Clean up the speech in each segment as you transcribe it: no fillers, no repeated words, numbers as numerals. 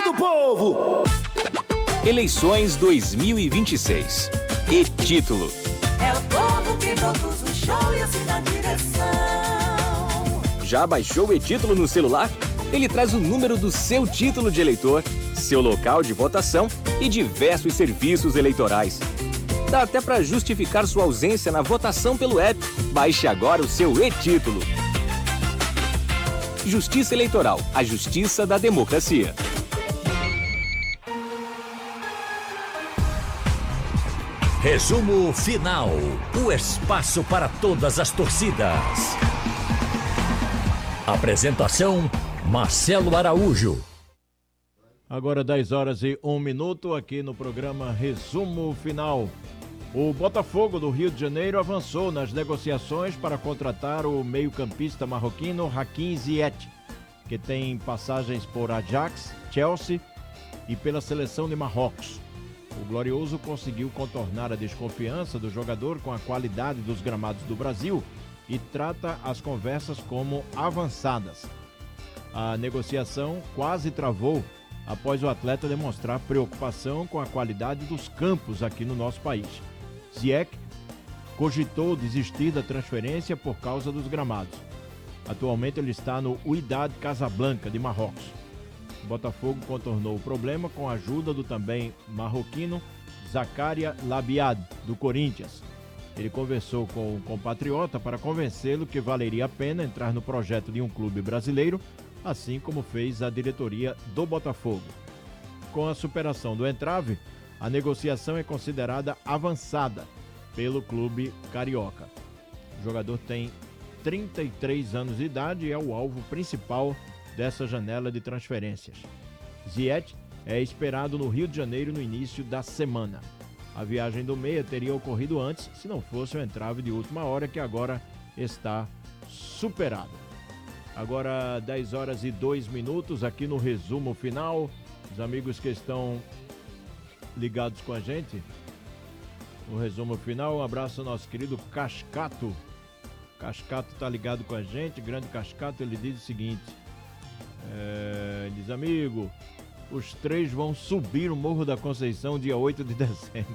do povo! Eleições 2026. E título. É o povo que produz o show e assina a direção. Já baixou o e-título no celular? Ele traz o número do seu título de eleitor, seu local de votação e diversos serviços eleitorais. Dá até para justificar sua ausência na votação pelo app. Baixe agora o seu e-título. Justiça Eleitoral, a justiça da democracia. Resumo final. O espaço para todas as torcidas. Apresentação: Marcelo Araújo. Agora 10h01 aqui no programa Resumo Final. O Botafogo do Rio de Janeiro avançou nas negociações para contratar o meio-campista marroquino Hakim Ziyech, que tem passagens por Ajax, Chelsea e pela seleção de Marrocos. O Glorioso conseguiu contornar a desconfiança do jogador com a qualidade dos gramados do Brasil e trata as conversas como avançadas. A negociação quase travou após o atleta demonstrar preocupação com a qualidade dos campos aqui no nosso país. Ziyech cogitou desistir da transferência por causa dos gramados. Atualmente ele está no Wydad Casablanca de Marrocos. O Botafogo contornou o problema com a ajuda do também marroquino Zakaria Labiad, do Corinthians. Ele conversou com o compatriota para convencê-lo que valeria a pena entrar no projeto de um clube brasileiro, assim como fez a diretoria do Botafogo. Com a superação do entrave, a negociação é considerada avançada pelo clube carioca. O jogador tem 33 anos de idade e é o alvo principal dessa janela de transferências. Ziyech é esperado no Rio de Janeiro no início da semana. A viagem do meia teria ocorrido antes, se não fosse o entrave de última hora, que agora está superado. Agora 10h02 aqui no Resumo Final. Os amigos que estão ligados com a gente no Resumo Final, um abraço ao nosso querido Cascato. Cascato está ligado com a gente, grande Cascato. Ele diz o seguinte: diz, amigo, os três vão subir o Morro da Conceição dia 8 de dezembro.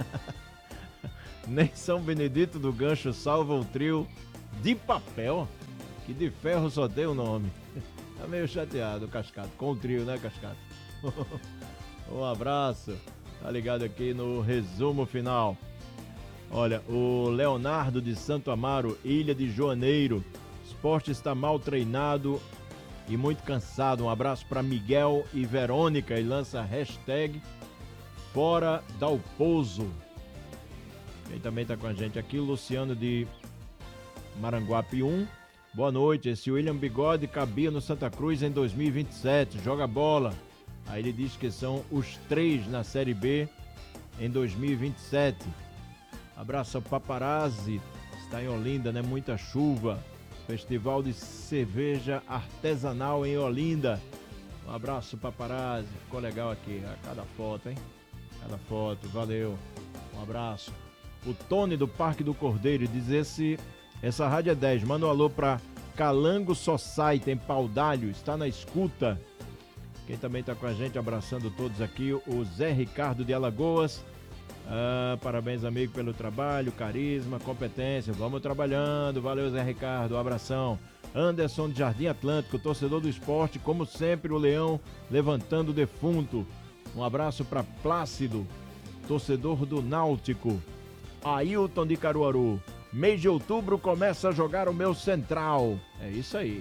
Nem São Benedito do Gancho salva o trio de papel, que de ferro só tem o nome. Tá meio chateado o Cascato, com o trio, né, Cascato? Um abraço, tá ligado aqui no Resumo Final. Olha, o Leonardo de Santo Amaro, Ilha de Joaneiro. Esporte está mal treinado e muito cansado. Um abraço para Miguel e Verônica e lança hashtag Fora Dalpozo. Quem também está com a gente aqui, Luciano de Maranguape 1. Boa noite, esse William Bigode cabia no Santa Cruz em 2027, joga bola. Aí ele diz que são os 3 na Série B em 2027. Abraço ao Paparazzi, está em Olinda, né? Muita chuva. Festival de cerveja artesanal em Olinda. Um abraço, Paparazzi, ficou legal aqui, a cada foto, hein? Cada foto, valeu. Um abraço. O Tony do Parque do Cordeiro diz essa rádio é 10, manda um alô pra Calango Society em Paudalho, está na escuta. Quem também está com a gente, abraçando todos aqui, o Zé Ricardo de Alagoas. Parabéns, amigo, pelo trabalho, carisma, competência. Vamos trabalhando. Valeu, Zé Ricardo. Um abração. Anderson de Jardim Atlântico, torcedor do esporte, como sempre, o Leão levantando o defunto. Um abraço para Plácido, torcedor do Náutico. Ailton de Caruaru. Mês de outubro começa a jogar o meu Central. É isso aí.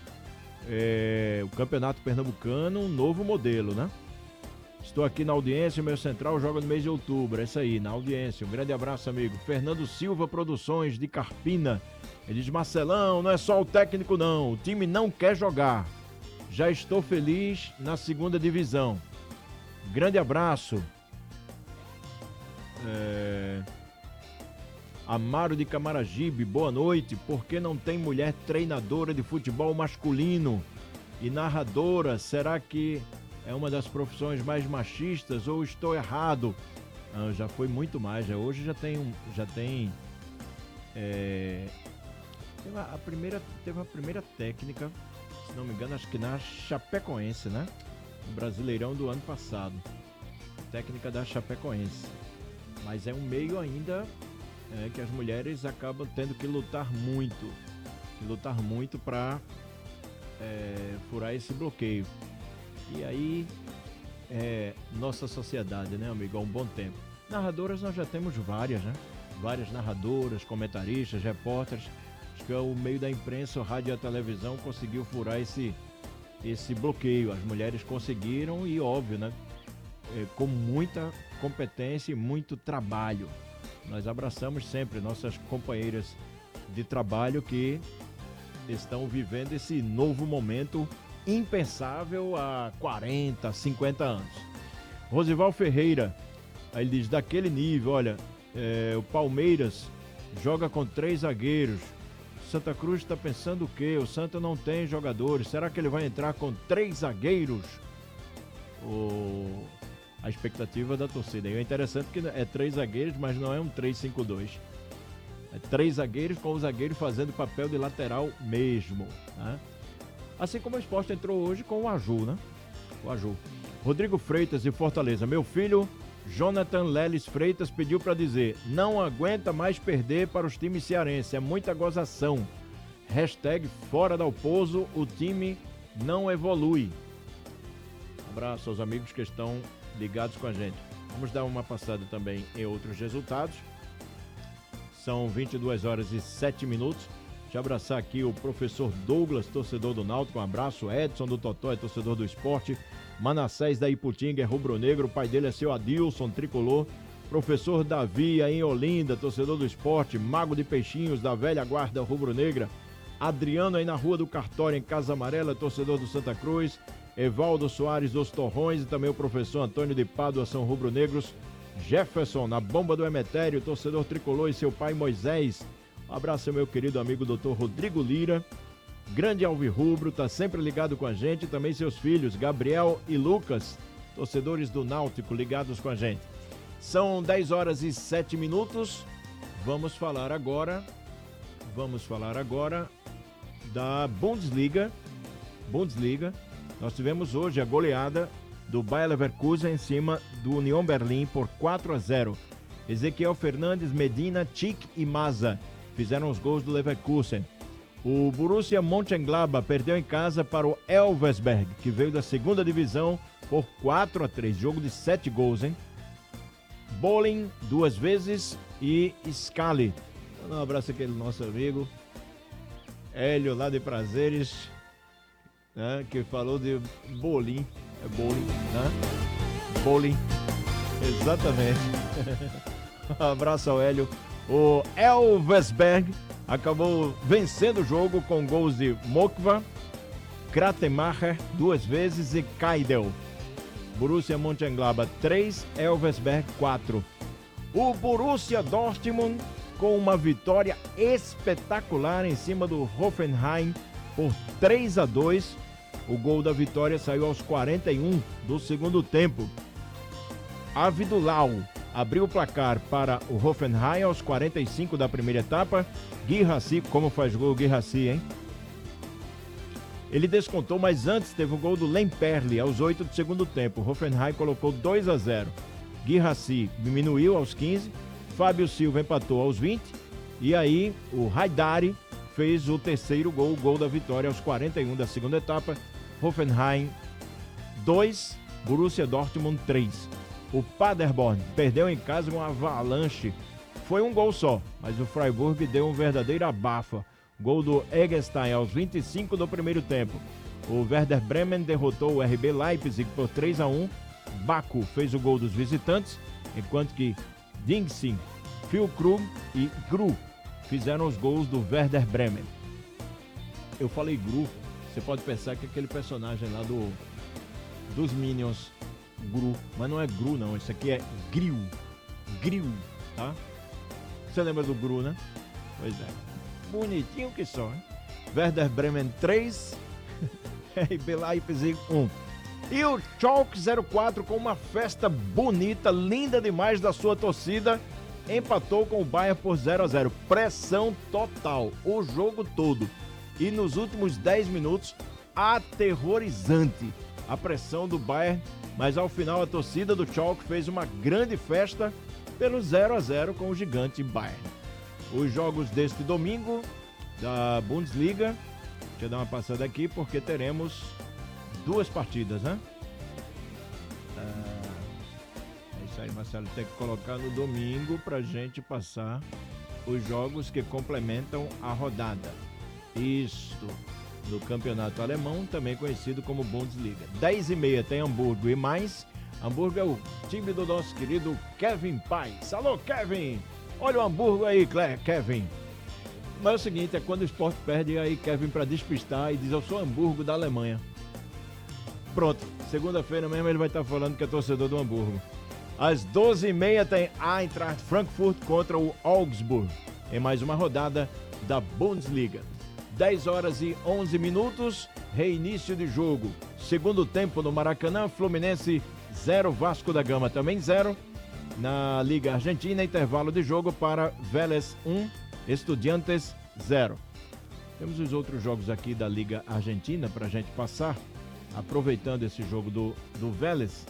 O Campeonato Pernambucano, um novo modelo, né? Estou aqui na audiência, o meu Central joga no mês de outubro. É isso aí, na audiência. Um grande abraço, amigo. Fernando Silva Produções, de Carpina. Ele diz, Marcelão, não é só o técnico não. O time não quer jogar. Já estou feliz na segunda divisão. Grande abraço. Amaro de Camaragibe, boa noite. Por que não tem mulher treinadora de futebol masculino e narradora? Será que é uma das profissões mais machistas ou estou errado? Não, já foi muito mais. Hoje já tem teve a primeira técnica, se não me engano, acho que na Chapecoense, né? no Brasileirão do ano passado. Técnica da Chapecoense. Mas é um meio ainda que as mulheres acabam tendo que lutar muito para furar esse bloqueio. E aí, nossa sociedade, né, amigo, há um bom tempo. Narradoras nós já temos várias, né? Várias narradoras, comentaristas, repórteres. Acho que o meio da imprensa, o rádio e a televisão conseguiu furar esse bloqueio. As mulheres conseguiram e, óbvio, né? Com muita competência e muito trabalho. Nós abraçamos sempre nossas companheiras de trabalho que estão vivendo esse novo momento impensável há 40, 50 anos. Rosival Ferreira, aí ele diz, daquele nível, olha, o Palmeiras joga com 3 zagueiros. Santa Cruz está pensando o quê? O Santa não tem jogadores. Será que ele vai entrar com 3 zagueiros? A expectativa da torcida. E é interessante que é 3 zagueiros, mas não é um 3-5-2. É 3 zagueiros com o zagueiro fazendo papel de lateral mesmo, né? Assim como o Sport entrou hoje com o Aju, né? O Aju. Rodrigo Freitas de Fortaleza. Meu filho Jonathan Leles Freitas pediu para dizer: não aguenta mais perder para os times cearenses, é muita gozação. Hashtag fora da Alpozo, o time não evolui. Abraço aos amigos que estão ligados com a gente. Vamos dar uma passada também em outros resultados. São 22h07. Deixa eu abraçar aqui o professor Douglas, torcedor do Náutico. Um abraço. Edson do Totó, é torcedor do Esporte. Manassés da Iputinga é rubro-negro. O pai dele é seu Adilson, tricolor. Professor Davi aí em Olinda, torcedor do Esporte. Mago de Peixinhos, da velha guarda rubro-negra. Adriano aí na Rua do Cartório, em Casa Amarela, torcedor do Santa Cruz. Evaldo Soares dos Torrões e também o professor Antônio de Pádua são rubro-negros. Jefferson, na Bomba do Emetério, torcedor tricolor, e seu pai Moisés. Um abraço ao meu querido amigo Dr. Rodrigo Lira, grande alvirrubro, tá sempre ligado com a gente. E também seus filhos, Gabriel e Lucas, torcedores do Náutico, ligados com a gente. São 10h07. Vamos falar agora da Bundesliga. Nós tivemos hoje a goleada do Bayer Leverkusen em cima do Union Berlim por 4-0. Ezequiel Fernandes, Medina, Tchik e Maza fizeram os gols do Leverkusen. O Borussia Mönchengladbach perdeu em casa para o Elversberg, que veio da segunda divisão, por 4-3. Jogo de 7 gols, hein? Bolin 2 vezes e Scali. Um abraço aqui do nosso amigo Hélio, lá de Prazeres, né, que falou de Bolin. É Bolin, né? Bolin, exatamente. Um abraço ao Hélio. O Elversberg acabou vencendo o jogo com gols de Mokva, Kratemacher 2 vezes e Kaidel. Borussia Mönchengladbach 3, Elversberg 4. O Borussia Dortmund com uma vitória espetacular em cima do Hoffenheim por 3-2. O gol da vitória saiu aos 41 do segundo tempo. Avidulau abriu o placar para o Hoffenheim aos 45 da primeira etapa. Guirassy, como faz gol o Guirassy, hein? Ele descontou, mas antes teve o gol do Lemperle aos 8 do segundo tempo. O Hoffenheim colocou 2-0. Guirassy diminuiu aos 15. Fábio Silva empatou aos 20. E aí o Haidari fez o terceiro gol, o gol da vitória aos 41 da segunda etapa. Hoffenheim 2, Borussia Dortmund 3. O Paderborn perdeu em casa com uma avalanche. Foi um gol só, mas o Freiburg deu um verdadeiro abafa. Gol do Eggestein aos 25 do primeiro tempo. O Werder Bremen derrotou o RB Leipzig por 3-1. Baku fez o gol dos visitantes, enquanto que Dingsing, Füllkrug e Gru fizeram os gols do Werder Bremen. Eu falei Gru, você pode pensar que é aquele personagem lá dos Minions, Gru, mas não é Gru não, isso aqui é Grill, tá? Você lembra do Gru, né? Pois é, bonitinho que só, hein? Werder Bremen 3, RB Leipzig 1. E o Schalke 04 com uma festa bonita, linda demais da sua torcida, empatou com o Bayern por 0-0. Pressão total, o jogo todo. E nos últimos 10 minutos, aterrorizante. a pressão do Bayern, mas ao final a torcida do Schalke fez uma grande festa pelo 0-0 com o gigante Bayern. Os jogos deste domingo da Bundesliga, deixa eu dar uma passada aqui porque teremos 2 partidas, né? É isso aí, Marcelo, tem que colocar no domingo pra gente passar os jogos que complementam a rodada. Isto, no campeonato alemão, também conhecido como Bundesliga. 10h30 tem Hamburgo e Mainz. Hamburgo é o time do nosso querido Kevin Paes. Alô, Kevin! Olha o Hamburgo aí, Kevin. Mas é o seguinte, é quando o Sport perde aí Kevin pra despistar e diz: eu sou Hamburgo da Alemanha. Pronto, segunda-feira mesmo ele vai estar falando que é torcedor do Hamburgo. Às 12h30 tem Eintracht Frankfurt contra o Augsburg, em mais uma rodada da Bundesliga. 10h11, reinício de jogo. Segundo tempo no Maracanã, Fluminense 0, Vasco da Gama também 0. Na Liga Argentina, intervalo de jogo para Vélez 1, Estudiantes 0. Temos os outros jogos aqui da Liga Argentina para a gente passar. Aproveitando esse jogo do Vélez,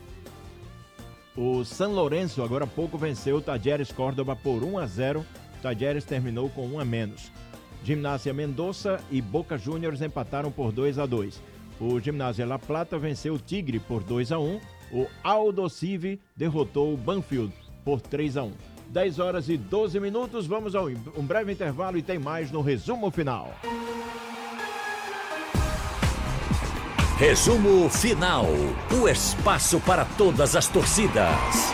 o San Lorenzo agora há pouco venceu o Talleres Córdoba por 1-0. O Talleres terminou com 1 a menos. Gimnasia Mendoza e Boca Juniors empataram por 2-2. O Gimnasia La Plata venceu o Tigre por 2-1. O Aldosivi derrotou o Banfield por 3-1. 10h12, vamos a um breve intervalo e tem mais no resumo final. Resumo final, o espaço para todas as torcidas.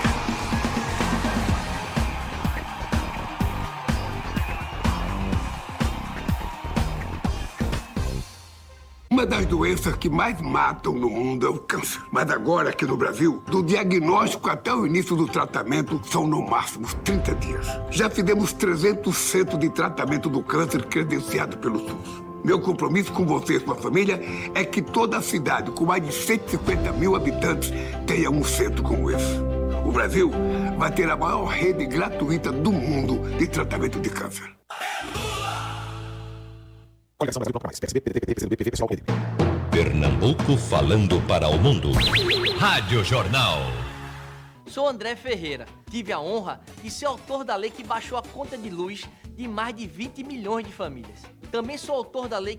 Uma das doenças que mais matam no mundo é o câncer. Mas agora, aqui no Brasil, do diagnóstico até o início do tratamento, são no máximo 30 dias. Já fizemos 300 centros de tratamento do câncer credenciado pelo SUS. Meu compromisso com você e sua família é que toda a cidade, com mais de 150 mil habitantes, tenha um centro como esse. O Brasil vai ter a maior rede gratuita do mundo de tratamento de câncer. Coligação Brasil Toca Mais. PSB, PDT, PCdoB, PV, PSOL, PDB. Pernambuco falando para o mundo. Rádio Jornal. Sou André Ferreira. Tive a honra de ser autor da lei que baixou a conta de luz de mais de 20 milhões de famílias. Também sou autor da lei